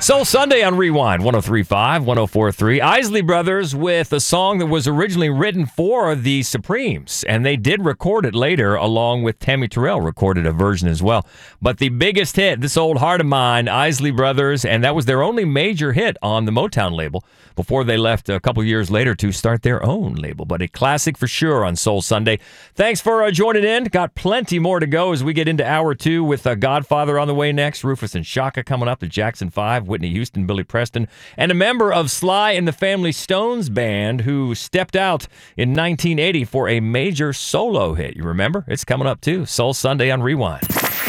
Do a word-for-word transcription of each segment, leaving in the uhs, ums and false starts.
Soul Sunday on Rewind, one oh three point five, one oh four point three. Isley Brothers with a song that was originally written for the Supremes, and they did record it later, along with Tammy Terrell recorded a version as well. But the biggest hit, This Old Heart of Mine, Isley Brothers, and that was their only major hit on the Motown label before they left a couple years later to start their own label. But a classic for sure on Soul Sunday. Thanks for uh, joining in. Got plenty more to go as we get into hour two with uh, Godfather on the way next, Rufus and Shaka coming up, the Jackson Five, Whitney Houston, Billy Preston, and a member of Sly and the Family Stones band who stepped out in nineteen eighty for a major solo hit. You remember? It's coming up too. Soul Sunday on Rewind.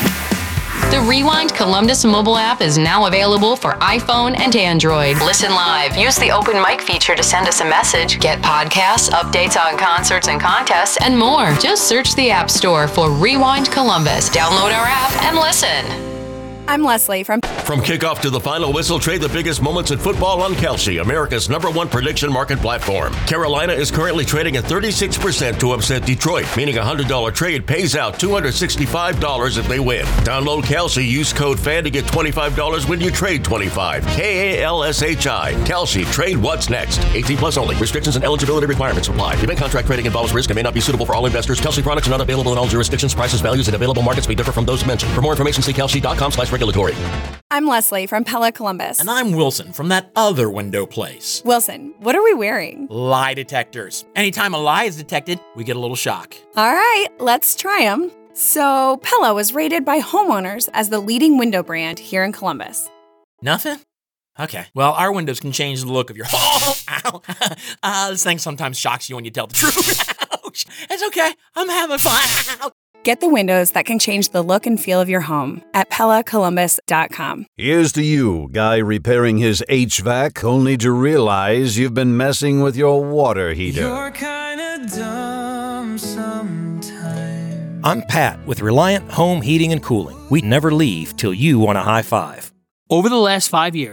The Rewind Columbus mobile app is now available for iPhone and Android. Listen live. Use the open mic feature to send us a message. Get podcasts, updates on concerts and contests, and more. Just search the App Store for Rewind Columbus. Download our app and listen. I'm Leslie from... From kickoff to the final whistle, trade the biggest moments in football on Kalshi, America's number one prediction market platform. Carolina is currently trading at thirty-six percent to upset Detroit, meaning a one hundred dollars trade pays out two hundred sixty-five dollars if they win. Download Kalshi, use code FAN to get twenty-five dollars when you trade twenty-five dollars. K A L S H I. Kalshi. Trade what's next. eighteen plus only. Restrictions and eligibility requirements apply. Event contract trading involves risk and may not be suitable for all investors. Kalshi products are not available in all jurisdictions. Prices, values, and available markets may differ from those mentioned. For more information, see kalshi.com slash regulatory. I'm Leslie from Pella Columbus. And I'm Wilson from that other window place. Wilson, what are we wearing? Lie detectors. Anytime a lie is detected, we get a little shock. All right, let's try them. So, Pella was rated by homeowners as the leading window brand here in Columbus. Nothing? Okay. Well, our windows can change the look of your home. Ow. Uh, this thing sometimes shocks you when you tell the truth. Ouch. It's okay. I'm having fun. Get the windows that can change the look and feel of your home at Pella Columbus dot com. Here's to you, guy repairing his H V A C only to realize you've been messing with your water heater. You're kinda dumb sometimes. I'm Pat with Reliant Home Heating and Cooling. We never leave till you want a high five. Over the last five years,